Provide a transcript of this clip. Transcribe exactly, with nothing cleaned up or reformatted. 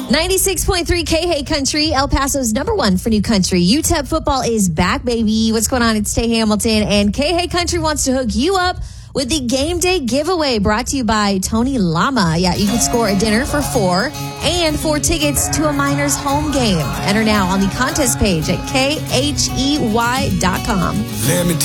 ninety-six point three K-Hey Country, El Paso's number one for new country. U T E P football is back, baby. What's going on? It's Tay Hamilton, and K-Hey Country wants to hook you up with the game day giveaway brought to you by Tony Lama. Yeah, you can score a dinner for four and four tickets to a Miners home game. Enter now on the contest page at K H E Y dot com. Let me